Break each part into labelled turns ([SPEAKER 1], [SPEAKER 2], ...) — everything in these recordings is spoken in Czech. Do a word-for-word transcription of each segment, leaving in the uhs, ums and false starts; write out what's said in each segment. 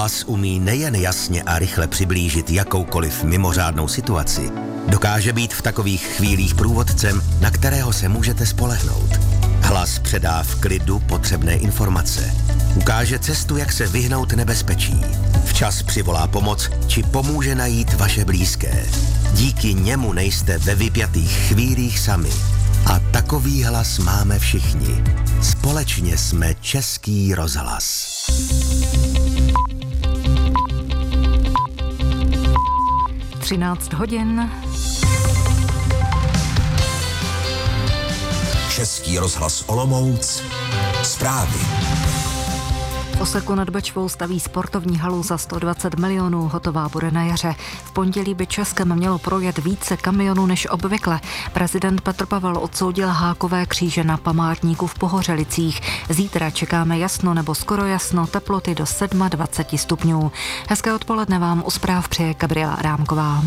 [SPEAKER 1] Hlas umí nejen jasně a rychle přiblížit jakoukoliv mimořádnou situaci, dokáže být v takových chvílích průvodcem, na kterého se můžete spolehnout. Hlas předá v klidu potřebné informace. Ukáže cestu, jak se vyhnout nebezpečí. Včas přivolá pomoc, či pomůže najít vaše blízké. Díky němu nejste ve vypjatých chvílích sami. A takový hlas máme všichni. Společně jsme Český rozhlas.
[SPEAKER 2] třináct hodin.
[SPEAKER 3] Český rozhlas Olomouc. Zprávy.
[SPEAKER 2] V Oseku nad Bečvou staví sportovní halu za sto dvacet milionů, hotová bude na jaře. V pondělí by Českem mělo projet více kamionů než obvykle. Prezident Petr Pavel odsoudil hákové kříže na památníku v Pohořelicích. Zítra čekáme jasno nebo skoro jasno, teploty do dvacet sedm stupňů. Hezké odpoledne vám u zpráv přeje Gabriela Rámková.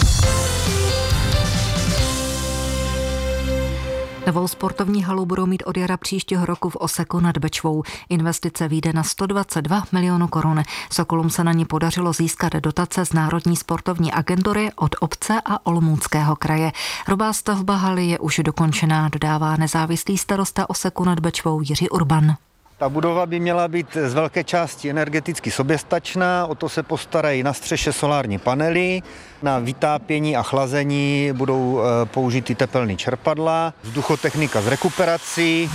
[SPEAKER 2] Novou sportovní halu budou mít od jara příštího roku v Oseku nad Bečvou. Investice vyjde na sto dvacet dva milionů korun. Sokolům se na ní podařilo získat dotace z Národní sportovní agentury od obce a Olomouckého kraje. Hrubá stavba haly je už dokončená, dodává nezávislý starosta Oseku nad Bečvou Jiří Urban.
[SPEAKER 4] Ta budova by měla být z velké části energeticky soběstačná, o to se postarají na střeše solární panely, na vytápění a chlazení budou použity tepelný čerpadla, vzduchotechnika z rekuperací.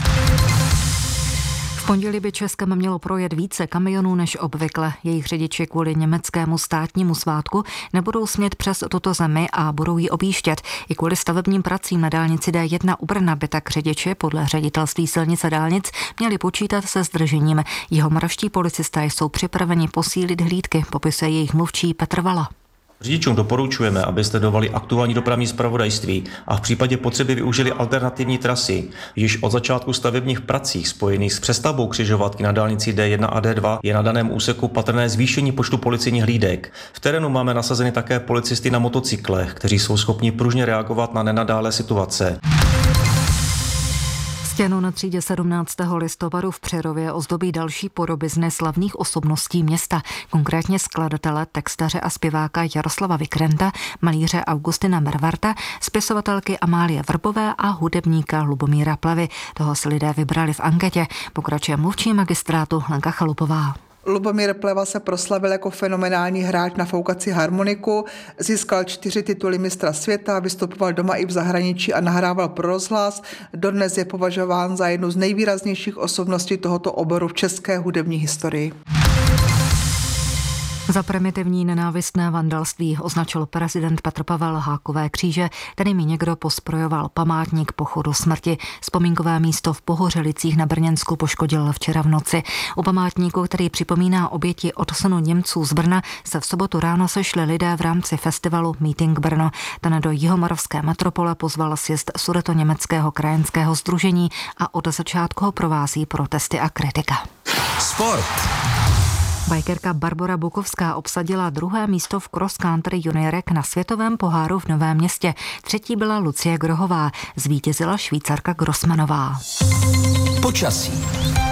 [SPEAKER 2] V pondělí by Českem mělo projet více kamionů než obvykle. Jejich řidiči kvůli německému státnímu svátku nebudou smět přes tuto zemi a budou ji objíždět. I kvůli stavebním pracím na dálnici D jedna u Brna by tak řidiči podle ředitelství silnic a dálnic měli počítat se zdržením. Jihomoravští policisté jsou připraveni posílit hlídky, popisuje jejich mluvčí Petr Vala.
[SPEAKER 5] Řidičům doporučujeme, aby sledovali aktuální dopravní zpravodajství a v případě potřeby využili alternativní trasy. Již od začátku stavebních prací spojených s přestavbou křižovatky na dálnici D jedna a D dva je na daném úseku patrné zvýšení počtu policejních hlídek. V terénu máme nasazeny také policisty na motocyklech, kteří jsou schopni pružně reagovat na nenadálé situace.
[SPEAKER 2] Stěnu na třídě sedmnáctého listopadu v Přerově ozdobí další podobizny slavných osobností města, konkrétně skladatele, textaře a zpěváka Jaroslava Vikrenta, malíře Augustina Mervarta, spisovatelky Amálie Vrbové a hudebníka Lubomíra Plavy. Toho si lidé vybrali v anketě, pokračuje mluvčí magistrátu Lenka Chalupová.
[SPEAKER 6] Lubomír Pleva se proslavil jako fenomenální hráč na foukací harmoniku, získal čtyři tituly mistra světa, vystupoval doma i v zahraničí a nahrával pro rozhlas. Dodnes je považován za jednu z nejvýraznějších osobností tohoto oboru v české hudební historii.
[SPEAKER 2] Za primitivní nenávistné vandalství označil prezident Petr Pavel hákové kříže, kterými někdo posprojoval památník pochodu smrti. Vzpomínkové místo v Pohořelicích na Brněnsku poškodil včera v noci. U památníku, který připomíná oběti odsunu Němců z Brna, se v sobotu ráno sešli lidé v rámci festivalu Meeting Brno. Ten do jihomoravské metropole pozval sjezd Sudetoněmeckého krajanského sdružení a od začátku ho provází protesty a kritika.
[SPEAKER 3] Sport.
[SPEAKER 2] Bajkerka Barbora Bukovská obsadila druhé místo v cross country juniorek na světovém poháru v Novém Městě. Třetí byla Lucie Grohová, zvítězila Švýcarka Grossmanová.
[SPEAKER 3] Počasí.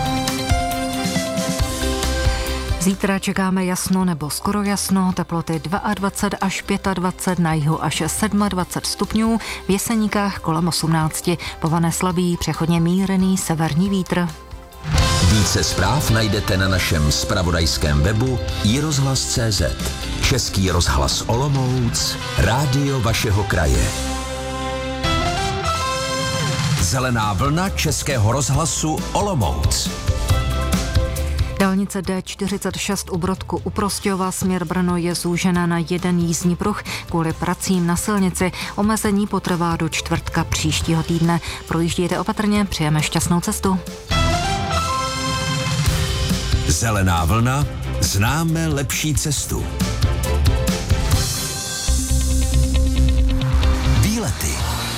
[SPEAKER 2] Zítra čekáme jasno nebo skoro jasno, teploty dvacet dva až dvacet pět, na jihu až dvacet sedm stupňů, v Jeseníkách kolem osmnáct, povane slabý, přechodně mírný severní vítr.
[SPEAKER 3] Více zpráv najdete na našem zpravodajském webu i rozhlas tečka cé zet. Český rozhlas Olomouc, rádio vašeho kraje. Zelená vlna Českého rozhlasu Olomouc.
[SPEAKER 2] Dálnice D čtyřicet šest u Brodku u Prostějova směr Brno je zúžena na jeden jízdní pruh kvůli pracím na silnici. Omezení potrvá do čtvrtka příštího týdne. Projíždějte opatrně, přejeme šťastnou cestu.
[SPEAKER 3] Zelená vlna, známe lepší cestu. Výlety.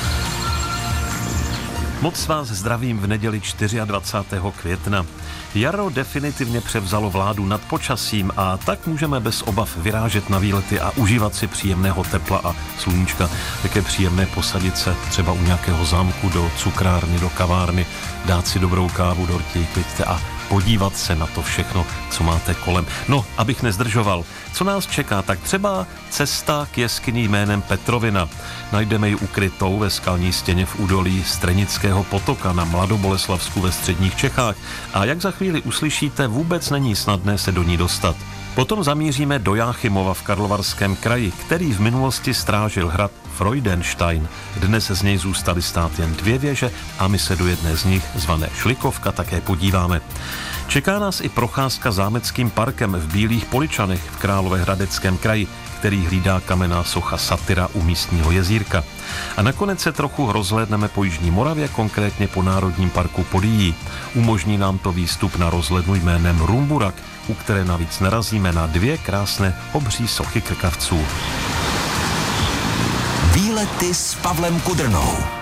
[SPEAKER 7] Moc vás zdravím v neděli dvacátého čtvrtého května. Jaro definitivně převzalo vládu nad počasím a tak můžeme bez obav vyrážet na výlety a užívat si příjemného tepla a sluníčka. Jak je příjemné posadit se třeba u nějakého zámku do cukrárny, do kavárny, dát si dobrou kávu, dortí, kliďte a podívat se na to všechno, co máte kolem. No, abych nezdržoval, co nás čeká, tak třeba cesta k jeskyni jménem Petrovina. Najdeme ji ukrytou ve skalní stěně v údolí Strenického potoka na Mladoboleslavsku ve středních Čechách. A jak za chvíli uslyšíte, vůbec není snadné se do ní dostat. Potom zamíříme do Jáchymova v Karlovarském kraji, který v minulosti strážil hrad Freudenstein. Dnes z něj zůstaly stát jen dvě věže a my se do jedné z nich, zvané Šlikovka, také podíváme. Čeká nás i procházka zámeckým parkem v Bílých Poličanech v Královéhradeckém kraji, který hlídá kamenná socha Satyra u místního jezírka. A nakonec se trochu rozhlédneme po Jižní Moravě, konkrétně po Národním parku Podyjí. Umožní nám to výstup na rozhlednu jménem Rumburak, u které navíc narazíme na dvě krásné obří sochy krkavců.
[SPEAKER 3] Výlety s Pavlem Kudrnou.